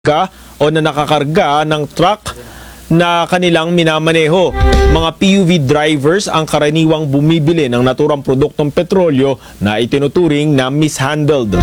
o na nakakarga ng truck na kanilang minamaneho. Mga PUV drivers ang karaniwang bumibili ng naturang produktong petrolyo na itinuturing na mishandled.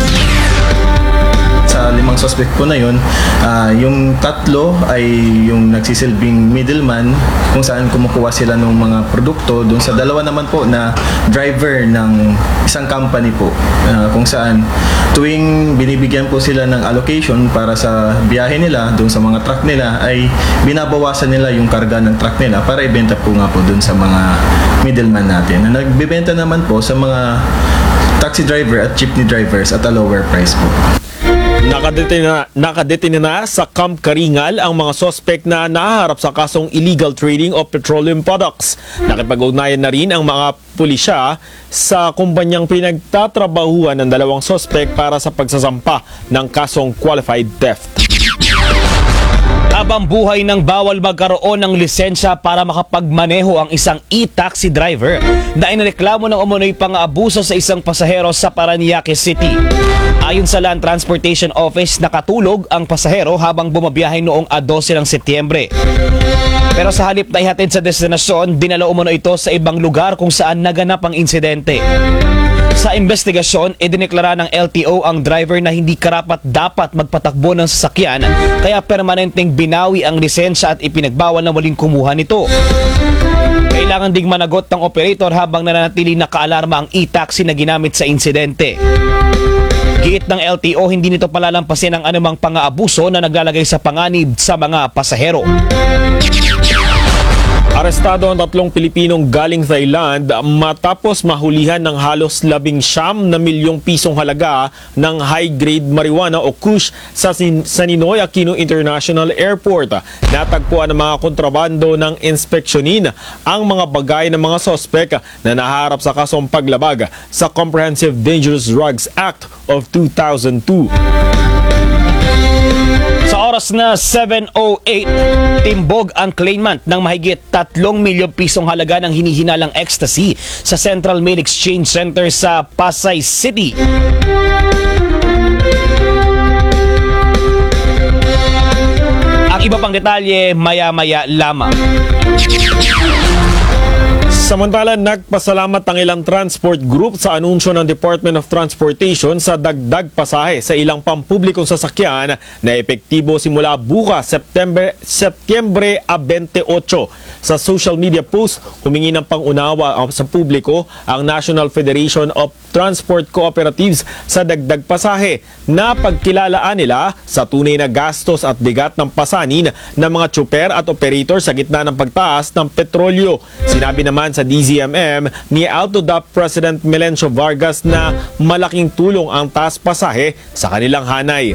Sa 5 suspect po na yun, yung 3 ay yung nagsisilbing middleman kung saan kumukuha sila ng mga produkto. Doon sa 2 naman po na driver ng isang company po, kung saan tuwing binibigyan po sila ng allocation para sa biyahe nila doon sa mga truck nila, ay binabawasan nila yung karga ng truck nila para ibenta po nga po doon sa mga middleman natin. Na nagbibenta naman po sa mga taxi driver at jeepney drivers at a lower price po. Nakadetina na sa Camp Karingal ang mga sospek na nahaharap sa kasong illegal trading of petroleum products. Nakipag-ugnayan na rin ang mga pulisya sa kumpanyang pinagtatrabahuan ng 2 sospek para sa pagsasampa ng kasong qualified theft. Habang buhay nang bawal magkaroon ng lisensya para makapagmaneho ang isang e-taxi driver na inireklamo ng umunoy pang-aabuso sa isang pasahero sa Parañaque City. Ayon sa Land Transportation Office, nakatulog ang pasahero habang bumabiyahe noong 12 ng Setyembre. Pero sa halip na ihatid sa destinasyon, dinala umano ito sa ibang lugar kung saan naganap ang insidente. Sa investigasyon, idineklara ng LTO ang driver na hindi karapat-dapat magpatakbo ng sasakyan, kaya permanenteng binawi ang lisensya at ipinagbawal na muling kumuha nito. Kailangan ding managot ng operator habang nananatili nakaalarma ang e-taxi na ginamit sa insidente. Giit ng LTO, hindi nito palalampasin ang anumang pang-aabuso na naglalagay sa panganib sa mga pasahero. Arestado ang 3 Pilipinong galing Thailand matapos mahulihan ng halos 19 milyong pisong halaga ng high-grade marijuana o kush sa Ninoy Aquino International Airport. Natagpuan ng mga kontrabando ng inspeksyonin ang mga bagay ng mga sospek na naharap sa kasong paglabag sa Comprehensive Dangerous Drugs Act of 2002. Sa oras na 7:08, timbog ang claimant ng mahigit 3 milyong pisong halaga ng hinihinalang ecstasy sa Central Mail Exchange Center sa Pasay City. Ang iba pang detalye maya-maya lamang. Samantala, nagpasalamat ang ilang transport group sa anunsyo ng Department of Transportation sa dagdag pasahe sa ilang pampublikong sasakyan na epektibo simula bukas Setyembre 28. Sa social media post, humingi ng pangunawa sa publiko ang National Federation of Transport Cooperatives sa dagdag pasahe na pagkilalaan nila sa tunay na gastos at bigat ng pasanin ng mga tsuper at operator sa gitna ng pagtaas ng petrolyo. Sinabi naman sa DZMM ni Autodap President Melencio Vargas na malaking tulong ang taas pasahe sa kanilang hanay.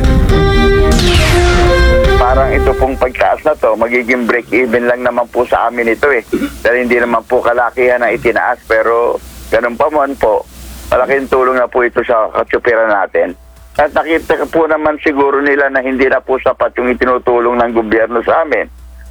Parang ito pong pagtaas na to, magiging break-even lang naman po sa amin ito eh. Dahil hindi naman po kalakihan na itinaas, pero ganun pa man po, malaking tulong na po ito sa katsupira natin. At nakita po naman siguro nila na hindi na po sapat yung itinutulong ng gobyerno sa amin.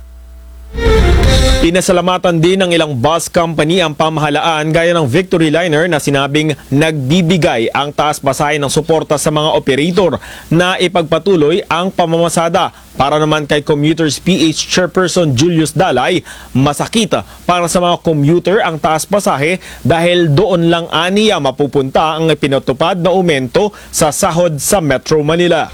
Pinasalamatan din ng ilang bus company ang pamahalaan gaya ng Victory Liner na sinabing nagbibigay ang taas pasahe ng suporta sa mga operator na ipagpatuloy ang pamamasada. Para naman kay Commuters PH Chairperson Julius Dalay, masakit para sa mga commuter ang taas pasahe dahil doon lang aniya mapupunta ang ipinatupad na aumento sa sahod sa Metro Manila.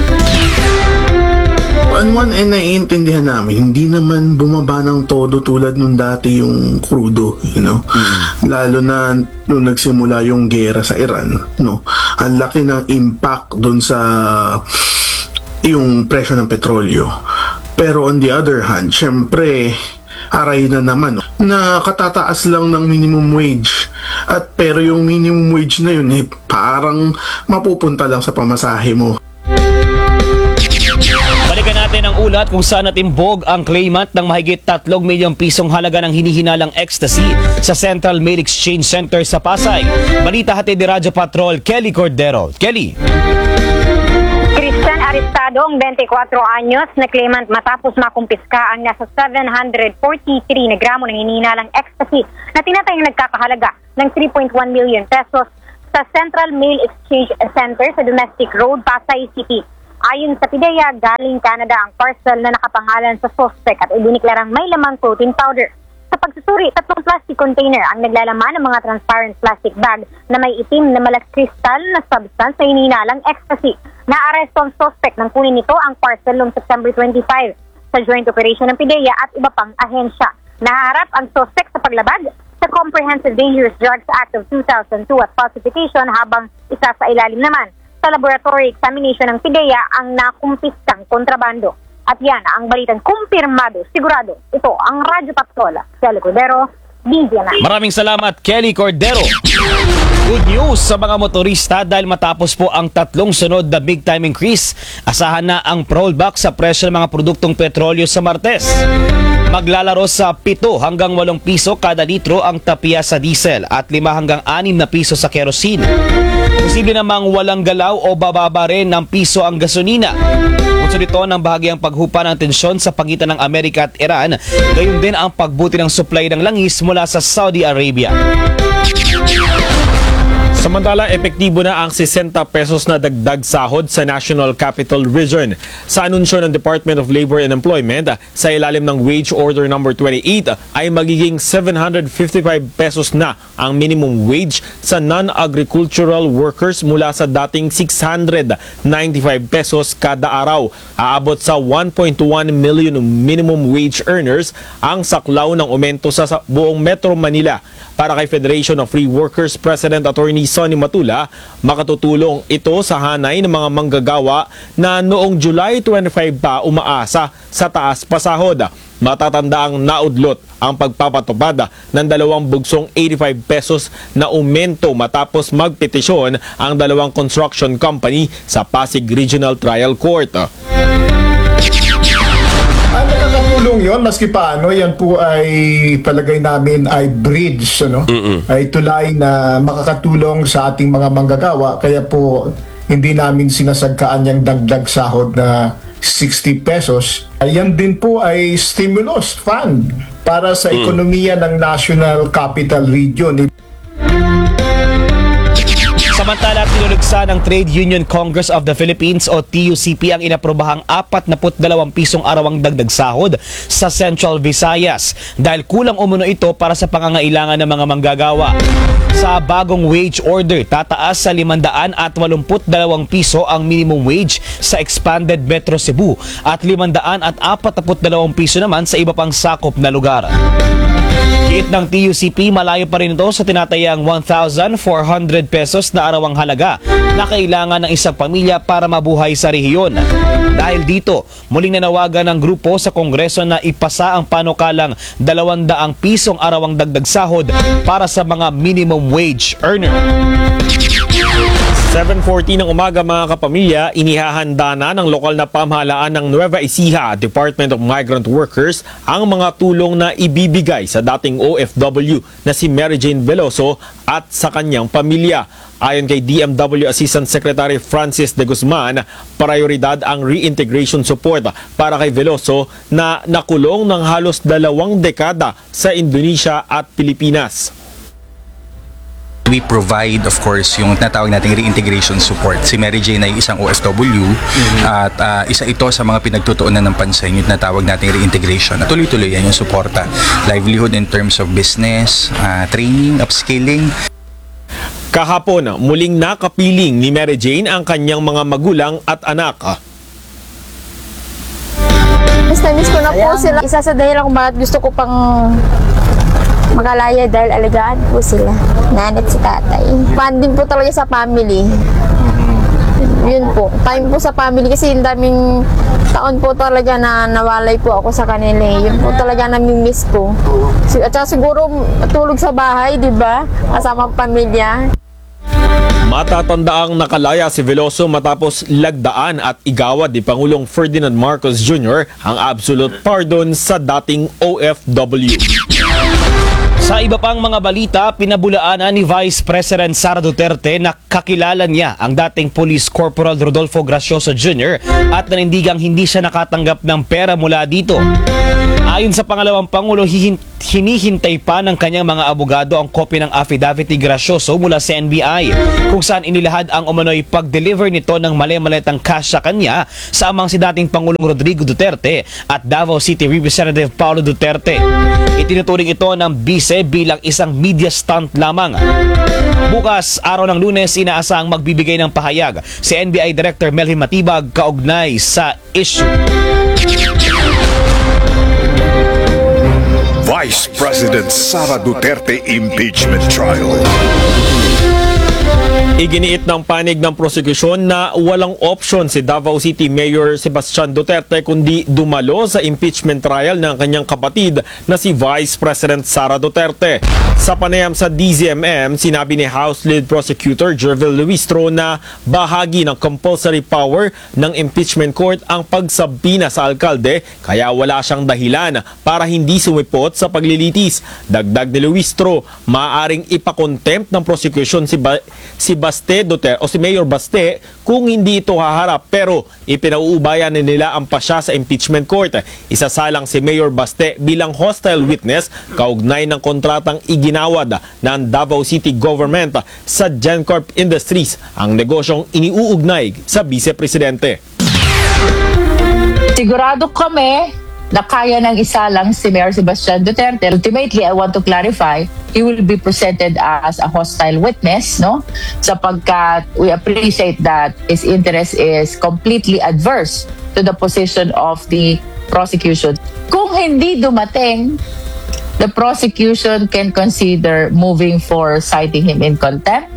One, naiintindihan namin, hindi naman bumaba ng todo tulad nung dati yung crudo, you know. Lalo na nung nagsimula yung gera sa Iran, no. Ang laki ng impact doon sa yung presyo ng petrolyo. Pero on the other hand, syempre, aray na naman, na katataas lang ng minimum wage. At pero yung minimum wage na yun, parang mapupunta lang sa pamasahe mo. Balikan natin ang ulat kung saan natimbog ang claimant ng mahigit 3 milyong pisong halaga ng hinihinalang ecstasy sa Central Mail Exchange Center sa Pasay. Balita hatid ni Radyo Patrol, Kelly Cordero. Kelly. Christian arestado ang 24 anyos na claimant matapos makumpiska ang nasa 743 na gramo ng hinihinalang ecstasy na tinatayang nagkakahalaga ng 3.1 million pesos sa Central Mail Exchange Center sa Domestic Road, Pasay City. Ayon sa PIDEA, galing Canada ang parcel na nakapangalan sa suspect at idiniklarang may lamang protein powder. Sa pagsusuri, 3 plastic container ang naglalaman ng mga transparent plastic bag na may itim na malaking kristal na substance na hinihinalang ecstasy. Naaresto ang suspect nang kunin nito ang parcel noong September 25 sa joint operation ng PIDEA at iba pang ahensya. Naharap ang suspect sa paglabag sa Comprehensive Dangerous Drugs Act of 2002 at falsification habang isa sa ilalim naman sa laboratory examination ng PIDEA ang nakumpiskang kontrabando. At yan ang balitang kumpirmado, sigurado. Ito ang Radyo Patrol. Kelly Cordero, DZNI. Maraming salamat, Kelly Cordero. Good news sa mga motorista dahil matapos po ang 3 sunod na big time increase, asahan na ang rollback sa presyo ng mga produktong petrolyo sa Martes. Maglalaro sa 7 hanggang 8 piso kada litro ang tapiya sa diesel at 5 hanggang 6 na piso sa kerosene. Posible namang walang galaw o bababa rin ng piso ang gasolina. Bunso dito ng bahagyang paghupa ng tensyon sa pagitan ng Amerika at Iran, gayon din ang pagbuti ng supply ng langis mula sa Saudi Arabia. Samantala, epektibo na ang 60 pesos na dagdag sahod sa National Capital Region. Sa anunsyo ng Department of Labor and Employment, sa ilalim ng Wage Order No. 28 ay magiging 755 pesos na ang minimum wage sa non-agricultural workers mula sa dating 695 pesos kada araw. Aabot sa 1.1 million minimum wage earners ang saklaw ng aumento sa buong Metro Manila. Para kay Federation of Free Workers President Attorney Sonny Matula, makatutulong ito sa hanay ng mga manggagawa na noong July 25 pa umaasa sa taas pasahod. Matatandaang naudlot ang pagpapatupad ng 2 bugsong 85 pesos na aumento matapos magpetisyon ang 2 construction company sa Pasig Regional Trial Court. Nakakatulong yun, maski paano, yan po ay palagay namin ay bridge, ay tulay na makakatulong sa ating mga manggagawa. Kaya po hindi namin sinasagkaan yung dagdag sahod na 60 pesos. Yan din po ay stimulus fund para sa ekonomiya ng National Capital Region. Samantala, tinulugsa ng Trade Union Congress of the Philippines o TUCP ang inaprobahang 42 pisong arawang dagdag sahod sa Central Visayas dahil kulang umuno ito para sa pangangailangan ng mga manggagawa. Sa bagong wage order, tataas sa 582 piso ang minimum wage sa expanded Metro Cebu at 542 piso naman sa iba pang sakop na lugar. Kiit ng TUCP, malayo pa rin ito sa tinatayang 1,400 pesos na arawang halaga na kailangan ng isang pamilya para mabuhay sa rehiyon. Dahil dito, muling nanawagan ng grupo sa Kongreso na ipasa ang panukalang 200 pisong arawang dagdag sahod para sa mga minimum wage earner. 7:40 ng umaga mga kapamilya, inihahanda na ng lokal na pamahalaan ng Nueva Ecija Department of Migrant Workers ang mga tulong na ibibigay sa dating OFW na si Mary Jane Veloso at sa kanyang pamilya. Ayon kay DMW Assistant Secretary Francis de Guzman, prioridad ang reintegration support para kay Veloso na nakulong ng halos 2 dekada sa Indonesia at Pilipinas. We provide, of course, yung natawag nating reintegration support. Si Mary Jane ay isang OFW at isa ito sa mga pinagtutuunan ng pansin yung natawag nating reintegration. At tuloy-tuloy yan yung suporta. Livelihood in terms of business, training, upskilling. Kahapon, muling nakapiling ni Mary Jane ang kanyang mga magulang at anak. Miss ko na po sila. Isa sa dahilan kung bakit gusto ko pang makalaya dahil alagaan po sila. Nanat si tatay. Funding po talaga sa family. Yun po. Time po sa family kasi yung daming taon po talaga na nawalay po ako sa kanila. Yun po talaga namimiss ko. At saka siguro tulog sa bahay, di ba? Kasama pamilya. Matatandaang nakalaya si Veloso matapos lagdaan at igawad ni Pangulong Ferdinand Marcos Jr. ang absolute pardon sa dating OFW. Sa iba pang mga balita, pinabulaanan ni Vice President Sara Duterte na kakilala niya ang dating Police Corporal Rodolfo Gracioso Jr. at nanindigang hindi siya nakatanggap ng pera mula dito. Ayon sa pangalawang Pangulo, hinihintay pa ng kanyang mga abogado ang kopya ng affidavit ni Gracioso mula sa NBI kung saan inilahad ang umano'y pag-deliver nito ng mali-maletang cash sa kanya sa amang si dating Pangulong Rodrigo Duterte at Davao City Representative Paulo Duterte. Itinuturing ito ng bise bilang isang media stunt lamang. Bukas, araw ng Lunes, inaasahang magbibigay ng pahayag si NBI Director Melvin Matibag kaugnay sa issue. Vice President Sara Duterte impeachment trial. Iginiit ng panig ng prosekusyon na walang option si Davao City Mayor Sebastian Duterte kundi dumalo sa impeachment trial ng kanyang kapatid na si Vice President Sara Duterte. Sa panayam sa DZMM, sinabi ni House Lead Prosecutor Jervil Luistro na bahagi ng compulsory power ng impeachment court ang pagsabina sa alkalde kaya wala siyang dahilan para hindi sumipot sa paglilitis. Dagdag ni Luistro, maaaring ipakontempt ng prosecution si Baste Duterte o si Mayor Baste kung hindi ito haharap pero ipinauubayan nila ang pasya sa impeachment court. Isasalang si Mayor Baste bilang hostile witness kaugnay ng kontratang iginawad ng Davao City Government sa GenCorp Industries, ang negosyong iniuugnay sa Vice Presidente. Sigurado kami na kaya ng isa lang si Mayor Sebastian Duterte. Ultimately, I want to clarify, he will be presented as a hostile witness, no? Sapagkat we appreciate that his interest is completely adverse to the position of the prosecution. Kung hindi dumating, the prosecution can consider moving for citing him in contempt.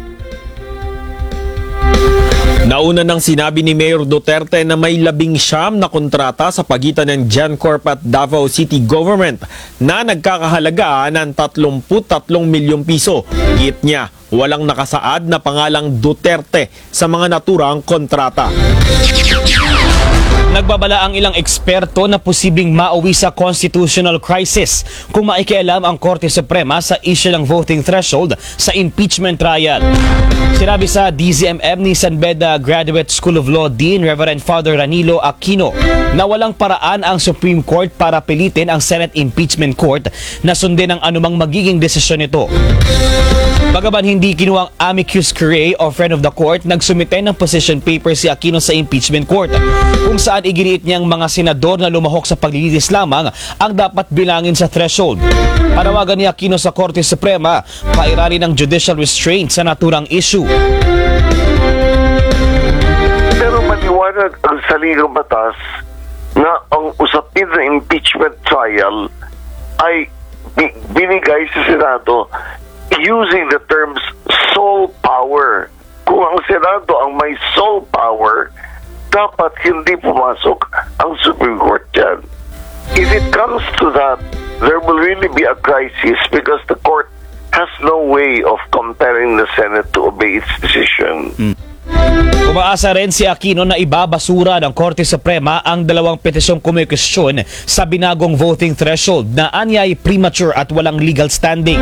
Nauna nang sinabi ni Mayor Duterte na may 19 na kontrata sa pagitan ng GenCorp at Davao City Government na nagkakahalaga ng 33 milyong piso. Giit niya, walang nakasaad na pangalang Duterte sa mga naturang kontrata. Nagbabala ang ilang eksperto na posibleng mauwi sa constitutional crisis kung maikialam ang Korte Suprema sa issue ng voting threshold sa impeachment trial. Sinabi sa DZMM ni San Beda Graduate School of Law Dean Reverend Father Ranilo Aquino na walang paraan ang Supreme Court para pilitin ang Senate Impeachment Court na sundin ang anumang magiging desisyon nito. Bagaman hindi kinuwang amicus curiae o friend of the court, nagsumite ng position paper si Aquino sa impeachment court kung saan iginiit niyang mga senador na lumahok sa paglilitis lamang ang dapat bilangin sa threshold. Panawagan ni Aquino sa Korte Suprema, pairali ng judicial restraint sa naturang issue. Pero maliwanag ang saligang batas na ang usapin na impeachment trial ay binigay sa Senado using the terms sole power. Kung ang Senado ang may sole power, dapat hindi pumasok ang Supreme Court dyan. If it comes to that, there will really be a crisis because the court has no way of compelling the Senate to obey its decision. Umaasa rin si Aquino na ibabasura ng Korte Suprema ang dalawang petisyong kumikwestiyon sa binagong voting threshold na anyay premature at walang legal standing.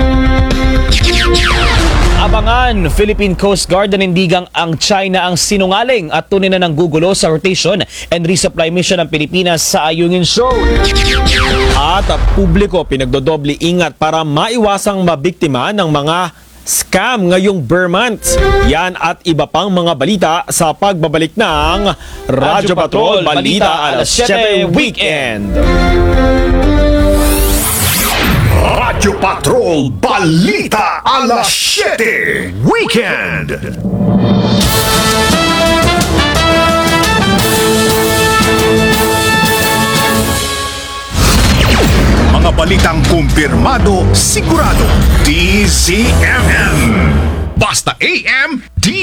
Abangan, Philippine Coast Guard nanindigang ang China ang sinungaling at tunay na nanggugulo sa rotation and resupply mission ng Pilipinas sa Ayungin Shoal. At publiko pinagdodoble ingat para maiwasang mabiktima ng mga scam ngayong Burr months. Yan at iba pang mga balita sa pagbabalik ng Radyo Patrol Balita Alas 7 Weekend. Radyo Patrol Balita Alas 7 Weekend. Mga balitang kumpirmado, sigurado. DZMM. Basta AM,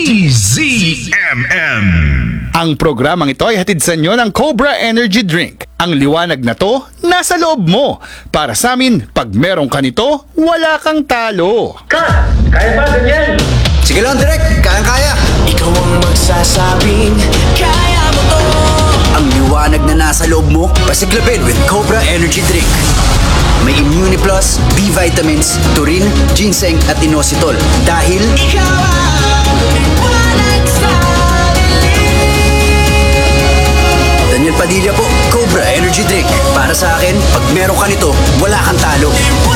DZMM. Ang programang ito ay hatid sa inyo ng Cobra Energy Drink. Ang liwanag na to, nasa loob mo. Para sa amin, pag meron ka nito, wala kang talo. Kaya ba ganyan? Sige lang, direct. Kaya-kaya. Ikaw ang magsasabing, kaya mo to. Ang liwanag na nasa loob mo, pasiklapin with Cobra Energy Drink. May Immune Plus, B vitamins, taurine, ginseng at inositol. Dahil ikaw ang liwanag sa dilim. Daniel Padilla po, Cobra Energy Drink. Para Para sa akin, pag meron ka nito, wala kang talo.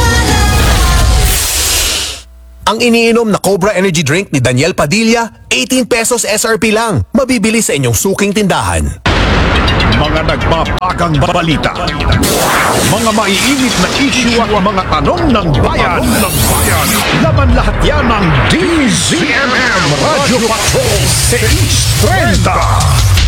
Ang iniinom na Cobra Energy Drink ni Daniel Padilla, 18 pesos SRP lang. Mabibili sa inyong suking tindahan. Mga nagbabagang balita. Mga maiinit na issue at mga tanong ng bayan. Laman lahat yan ng DZMM Radio Patrol 630.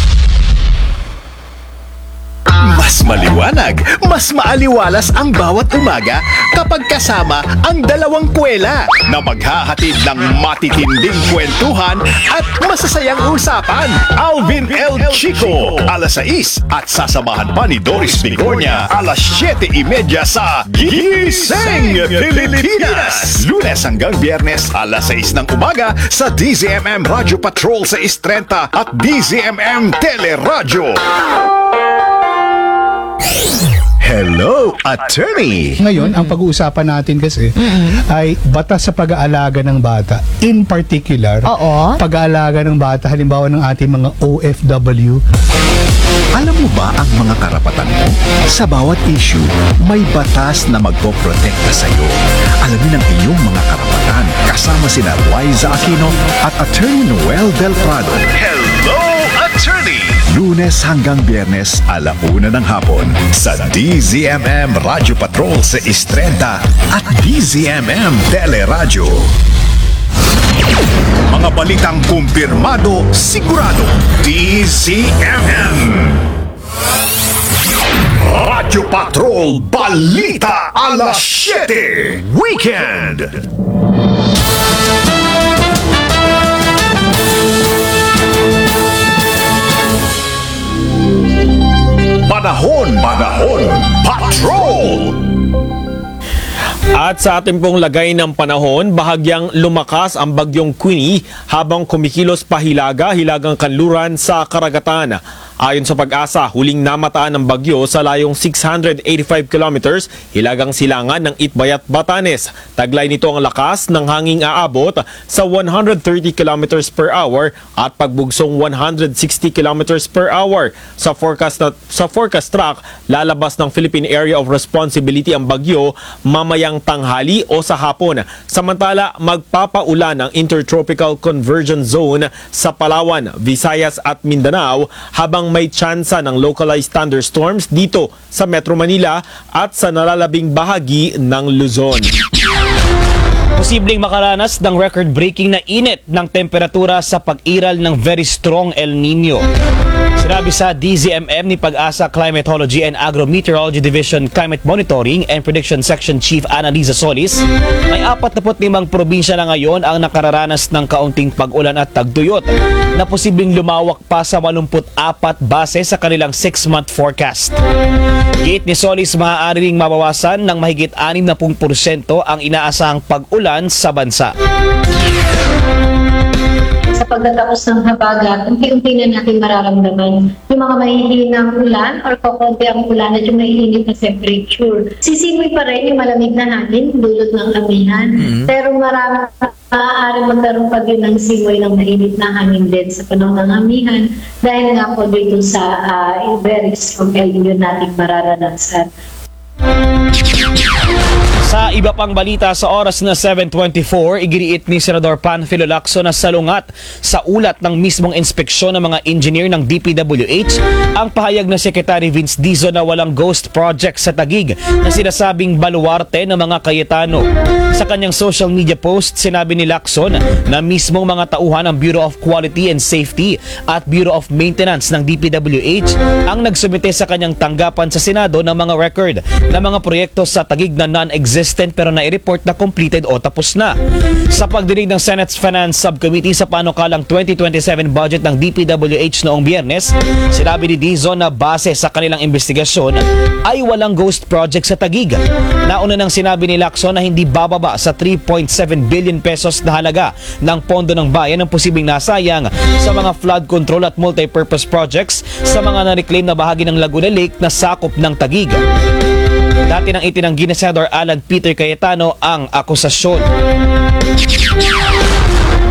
Mas maliwanag, mas maaliwalas ang bawat umaga kapag kasama ang dalawang kwela na maghahatid ng matitinding kwentuhan at masasayang usapan. Alvin L. Chico, alas 6 at sasamahan pa ni Doris Bigornia, alas 7:30 sa Gising Pilipinas. Lunes hanggang Biyernes, alas 6 ng umaga sa DZMM Radio Patrol 630 at DZMM Teleradyo. Hello, Attorney! Ngayon, ang pag-uusapan natin kasi ay batas sa pag-aalaga ng bata. In particular, pag-aalaga ng bata, halimbawa ng ating mga OFW. Alam mo ba ang mga karapatan mo? Sa bawat issue, may batas na magpoprotekta sa iyo. Alamin ang iyong mga karapatan kasama sina Liza Aquino at Attorney Noel Del Prado. Hello, Attorney! Lunes hanggang Biyernes, 1:00 ng hapon sa DZMM Radio Patrol 630 at DZMM Teleradyo. Mga balitang kumpirmado, sigurado. DZMM Radio Patrol Balita alas 7 Weekend. Panahon, Patrol! At sa ating pong lagay ng panahon, bahagyang lumakas ang bagyong Queenie habang kumikilos pa hilagang kanluran sa karagatan. Ayon sa Pag-asa, huling namataan ng bagyo sa layong 685 kilometers hilagang silangan ng Itbayat, Batanes. Taglay nito ang lakas ng hanging aabot sa 130 kilometers per hour at pagbugsong 160 kilometers per hour. Sa forecast track, lalabas ng Philippine Area of Responsibility ang bagyo mamayang tanghali o sa hapon. Samantala, magpapaulan ang Intertropical Convergence Zone sa Palawan, Visayas at Mindanao habang may tsansa ng localized thunderstorms dito sa Metro Manila at sa nalalabing bahagi ng Luzon. Posibleng makaranas ng record-breaking na init ng temperatura sa pag-iral ng very strong El Nino. Sinabi sa DZMM ni Pag-asa Climatology and Agrometeorology Division Climate Monitoring and Prediction Section Chief Annalisa Solis, may 45 probinsya na ngayon ang nakararanas ng kaunting pag-ulan at tagtuyot na posibleng lumawak pa sa 84 base sa kanilang 6-month forecast. Giit ni Solis, maaari ring mabawasan ng mahigit 60% ang inaasahang pag-ulan sa bansa. Sa pagtatapos ng habagat, unti-unti na natin mararamdaman yung mga mahihinang ulan or kukunti ang ulan at yung mahihinit na temperature. Sisimoy pa rin yung malamig na hangin, dulot ng amihan. Pero maaari magkaroon pa din ng simoy ng mainit na hangin din sa panahon ng amihan dahil nga po dito sa very strong El Nino natin mararanasan. Sa iba pang balita sa oras na 7:24, iginiit ni Senador Panfilo Lacson na salungat sa ulat ng mismong inspeksyon ng mga engineer ng DPWH ang pahayag na Secretary Vince Dizon na walang ghost project sa Taguig na sinasabing baluarte ng mga Cayetano. Sa kanyang social media post, sinabi ni Lacson na mismong mga tauhan ng Bureau of Quality and Safety at Bureau of Maintenance ng DPWH ang nagsumite sa kanyang tanggapan sa Senado ng mga record na mga proyekto sa Taguig na non-existent pero nai-report na completed o tapos na. Sa pagdinig ng Senate's Finance Subcommittee sa panukalang 2027 budget ng DPWH noong Biyernes, sinabi ni Dizon na base sa kanilang investigasyon ay walang ghost project sa Taguig. Nauna nang sinabi ni Lacson na hindi bababa sa 3.7 billion pesos na halaga ng pondo ng bayan ang posibleng nasayang sa mga flood control at multipurpose projects sa mga na-reclaim na bahagi ng Laguna Lake na sakop ng Taguig. Dati nang itinanggi ni Senador Alan Peter Cayetano ang akusasyon.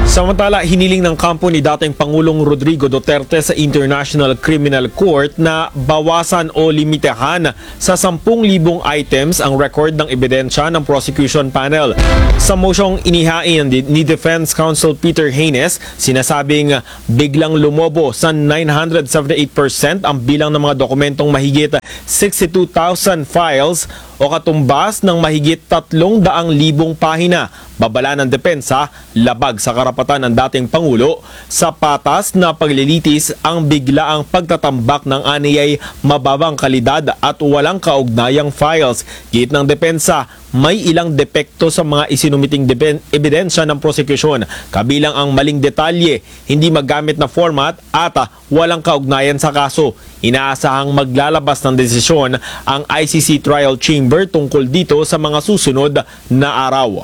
Samantala, hiniling ng kampo ni dating Pangulong Rodrigo Duterte sa International Criminal Court na bawasan o limitahan sa 10,000 items ang record ng ebidensya ng prosecution panel. Sa mosyong inihain ni Defense Counsel Peter Haynes, sinasabing biglang lumobo sa 978% ang bilang ng mga dokumentong mahigit 62,000 files o katumbas ng mahigit 300,000 pahina. Babala ng depensa, labag sa karapatan ng dating Pangulo sa patas na paglilitis ang biglaang pagtatambak ng aniyay mababang kalidad at walang kaugnayang files. Git ng depensa, may ilang depekto sa mga isinumiting ebidensya ng prosekusyon, kabilang ang maling detalye, hindi magamit na format at walang kaugnayan sa kaso. Inaasahang maglalabas ng desisyon ang ICC Trial Chamber tungkol dito sa mga susunod na araw.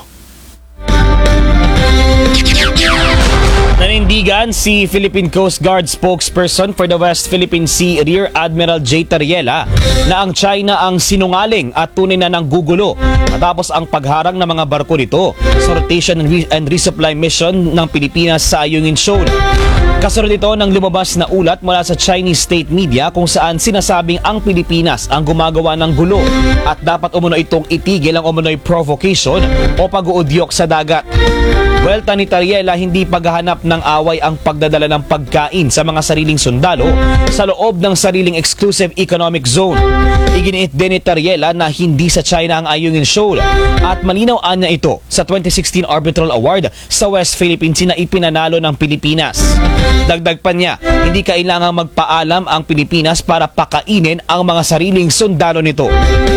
Nanindigan si Philippine Coast Guard spokesperson for the West Philippine Sea, Rear Admiral J. Tariela, na ang China ang sinungaling at tunay na nanggugulo matapos ang pagharang ng mga barko nito sa rotation and resupply mission ng Pilipinas sa Ayungin Shoal. Kasunod ito ng lumabas na ulat mula sa Chinese state media kung saan sinasabing ang Pilipinas ang gumagawa ng gulo at dapat umuno itong itigil ang umunoy provocation o pag-uudyok sa dagat. Welta ni Tariela, hindi paghahanap ng away ang pagdadala ng pagkain sa mga sariling sundalo sa loob ng sariling exclusive economic zone. Iginiit din ni Tariela na hindi sa China ang Ayungin Shoal at malinaw niya ito sa 2016 Arbitral Award sa West Philippine Sea na ipinanalo ng Pilipinas. Dagdag pa niya, hindi kailangang magpaalam ang Pilipinas para pakainin ang mga sariling sundalo nito.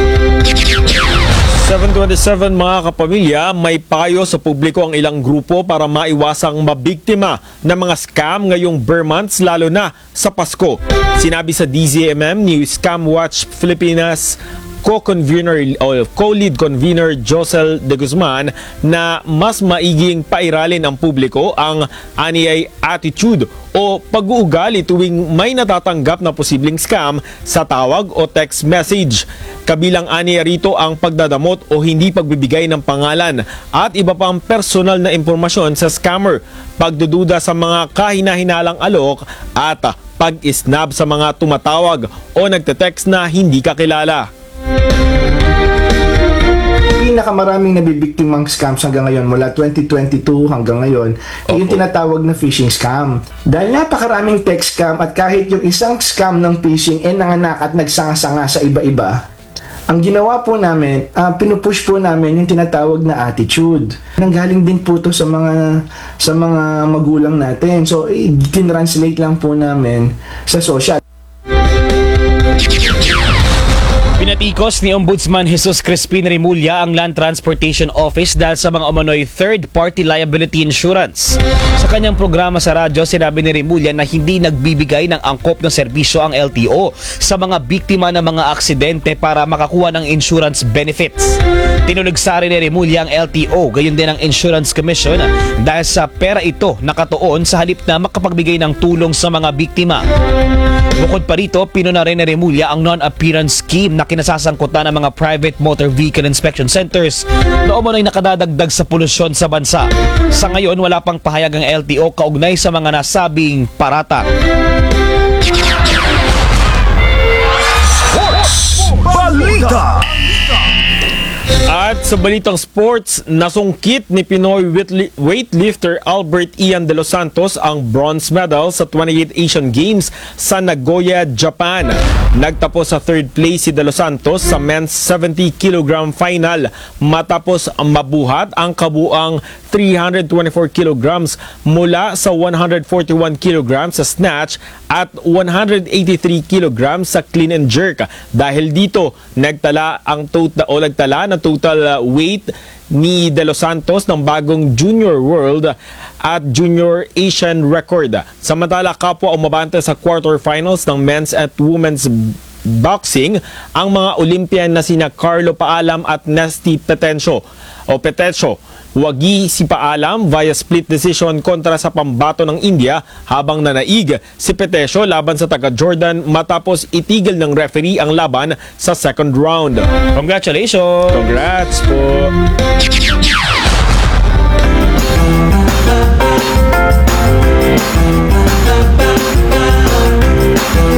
727 mga kapamilya, may payo sa publiko ang ilang grupo para maiwasang mabiktima ng mga scam ngayong Burr months, lalo na sa Pasko. Sinabi sa DZMM ni Scam Watch Filipinas co-lead convener Josel de Guzman na mas maiging pairalin ang publiko ang aniyay attitude o pag-uugali tuwing may natatanggap na posibleng scam sa tawag o text message. Kabilang aniya rito ang pagdadamot o hindi pagbibigay ng pangalan at iba pang personal na impormasyon sa scammer, pagdududa sa mga kahina-hinalang alok at pag-snab sa mga tumatawag o nagte-text na hindi kakilala. Pinakamaraming nabibiktimang scams hanggang ngayon mula 2022 hanggang ngayon yung tinatawag na phishing scam. Dahil napakaraming text scam at kahit yung isang scam ng phishing nanganak at nagsanga-sanga sa iba-iba, ang ginawa po namin, pinupush po namin yung tinatawag na attitude. Nanggaling din po to sa mga magulang natin. So, tinranslate lang po namin sa social. Pinatikos ni Ombudsman Jesus Crispin Remulla ang Land Transportation Office dahil sa mga umano'y third-party liability insurance. Sa kanyang programa sa radyo, sinabi ni Remulla na hindi nagbibigay ng angkop ng serbisyo ang LTO sa mga biktima ng mga aksidente para makakuha ng insurance benefits. Tinuligsari ni Remulla ang LTO, gayon din ang Insurance Commission dahil sa pera ito nakatuon sa halip na makapagbigay ng tulong sa mga biktima. Bukod pa rito, pinuna rin ni Remulla ang non-appearance scheme na kinasasangkutan ng mga private motor vehicle inspection centers na umano'y nakadadagdag sa polusyon sa bansa. Sa ngayon, wala pang pahayag ang LTO kaugnay sa mga nasabing paratang. Sports Balita. At sa balitang sports, nasungkit ni Pinoy weightlifter Albert Ian de los Santos ang bronze medal sa 28th Asian Games sa Nagoya, Japan. Nagtapos sa third place si de los Santos sa men's 70 kg final matapos mabuhat ang kabuang 324 kg mula sa 141 kg sa snatch at 183 kg sa clean and jerk. Dahil dito, nagtala ng total weight ni De Los Santos ng bagong Junior World at Junior Asian record. Samantala, kapwa umabante sa quarterfinals ng men's at women's boxing ang mga Olympian na sina Carlo Paalam at Nesty Petencio. Wagi si Paalam via split decision kontra sa pambato ng India, habang nanaig si Petencio laban sa taga-Jordan matapos itigil ng referee ang laban sa second round. Congratulations! Congrats po!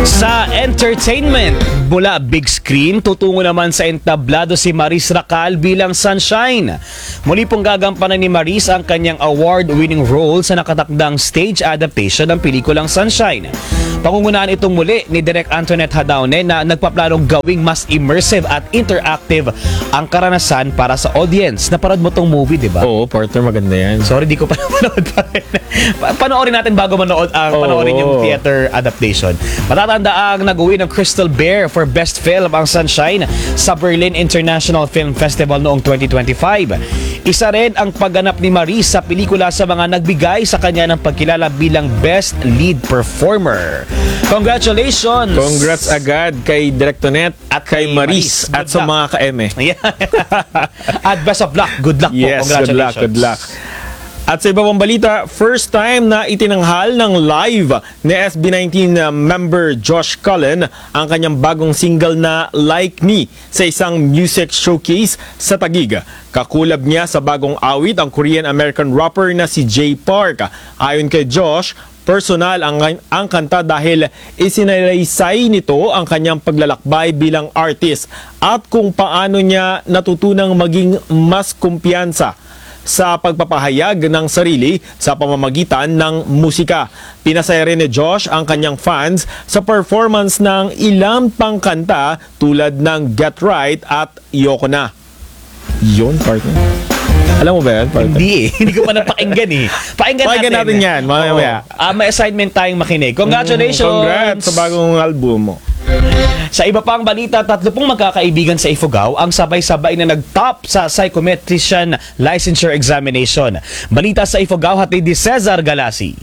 Sa entertainment, mula big screen, tutungo naman sa entablado si Maris Racal bilang Sunshine. Muli pong gagampanan ni Maris ang kanyang award-winning role sa nakatakdang stage adaptation ng pelikulang Sunshine. Pangungunahan itong muli ni Direk Antoinette Hadaone na nagpaplanong gawing mas immersive at interactive ang karanasan para sa audience. Naparad mo tong movie, di ba? Oo, partner, maganda yan. Sorry, di ko pa napanood pa rin. Panoorin natin bago panoorin yung theater adaptation. Matatanda ang nag-uwi ng Crystal Bear for Best Film ang Sunshine sa Berlin International Film Festival noong 2025. Isa rin ang pagganap ni Maris sa pelikula sa mga nagbigay sa kanya ng pagkilala bilang Best Lead Performer. Congratulations! Congrats agad kay Direk Tonet at kay Maris at sa mga ka-eme. At best of luck. Good luck po. Yes, Congratulations. good luck. At sa iba pang balita, first time na itinanghal ng live ni SB19 member Josh Cullen ang kanyang bagong single na Like Me sa isang music showcase sa Taguig. Kakulab niya sa bagong awit ang Korean-American rapper na si Jay Park. Ayon kay Josh, personal ang kanta dahil isinalaysay nito ang kanyang paglalakbay bilang artist at kung paano niya natutunang maging mas kumpiyansa sa pagpapahayag ng sarili sa pamamagitan ng musika. Pinasaya rin ni Josh ang kanyang fans sa performance ng ilang pangkanta tulad ng Get Right at Yoko Na. Yun, partner. Alam mo ba yan, partner? Hindi eh. Hindi ko pa napakinggan eh. Pakinggan natin yan. Mamaya. May assignment tayong makinig. Congratulations! Congrats sa bagong album mo. Sa iba pang balita, 3 magkakaibigan sa Ifugao ang sabay-sabay na nag-top sa psychometrician licensure examination. Balita sa Ifugao, hatid ni Cesar Galasi.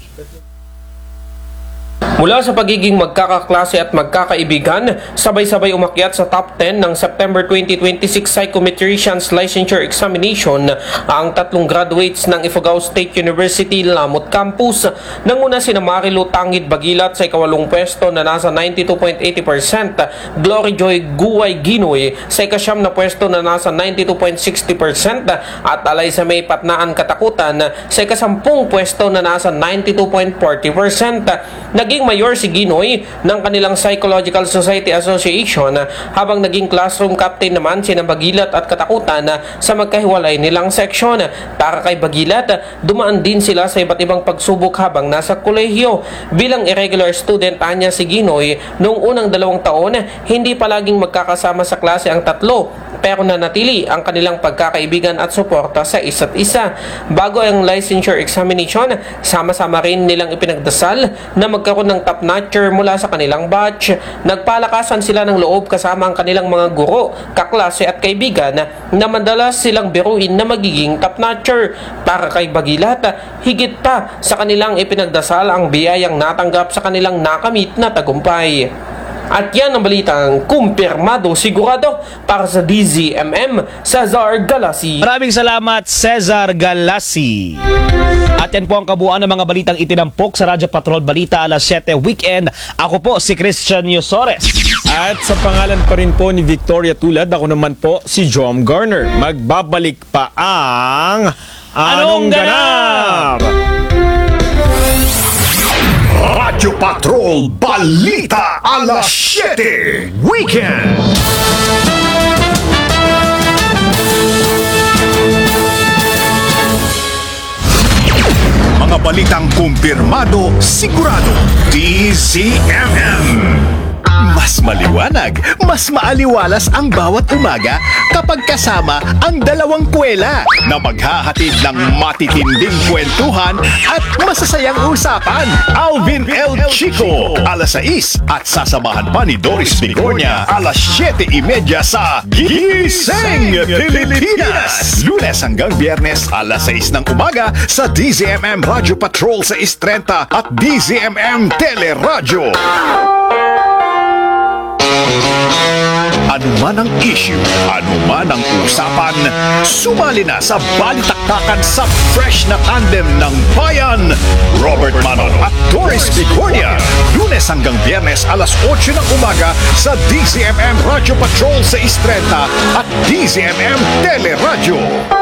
Mula sa pagiging magkakaklase at magkakaibigan, sabay-sabay umakyat sa top 10 ng September 2026 Psychometrician's Licensure Examination ang 3 graduates ng Ifugao State University Lamot Campus. Nanguna sina Marilu Tangid Bagilat sa ika-8 pwesto na nasa 92.80%, Glory Joy Guway Ginoy sa ika-9 na pwesto na nasa 92.60% at Alaysa May Patnaan Katakutan sa ika-10 pwesto na nasa 92.40%. Naging mayor si Ginoy ng kanilang Psychological Society Association habang naging classroom captain naman sina Bagilat at Katakutan sa magkahiwalay nilang section. Para kay Bagilat, dumaan din sila sa iba't ibang pagsubok habang nasa kolehiyo. Bilang irregular student anya si Ginoy, noong unang 2 taon, hindi palaging magkakasama sa klase ang 3 pero nanatili ang kanilang pagkakaibigan at suporta sa isa't isa. Bago ang licensure examination, sama-sama rin nilang ipinagdasal na magkaroon ng top-notcher mula sa kanilang batch. Nagpalakasan sila ng loob kasama ang kanilang mga guro, kaklase at kaibigan na madalas silang biruin na magiging top-notcher. Para kay Bagilat, higit pa sa kanilang ipinagdasal ang biyayang natanggap sa kanilang nakamit na tagumpay. At yan ang balitang kumpirmado sigurado para sa DZMM, Cesar Galasi. Maraming salamat, Cesar Galasi. At yan po ang kabuuan ng mga balitang itinampok sa Radyo Patrol Balita alas 7 weekend. Ako po si Christian Yosores. At sa pangalan pa rin po ni Victoria Tulad, ako naman po si Jom Garner. Magbabalik pa ang Anong Ganap? Radyo Patrol Balita alas 7 Weekend. Mga balitang kumpirmado, sigurado, DZMM. Mas maliwanag, mas maaliwalas ang bawat umaga kapag kasama ang 2 kwela na maghahatid ng matitinding kwentuhan at masasayang usapan. Alvin L. Chico, alas 6 at sasamahan pa ni Doris Bigornia alas 7:30 sa Gising Pilipinas. Lunes hanggang Biyernes alas 6 ng umaga sa DZMM Radio Patrol sa 6:30 at DZMM Teleradyo. Ano man ang issue, ano man ang usapan, sumali na sa balitaktakan sa fresh na tandem ng bayan. Robert Manon at Doris Bigornia. Lunes hanggang Biyernes alas 8 ng umaga sa DZMM Radio Patrol sa 6:30 at DZMM Teleradyo.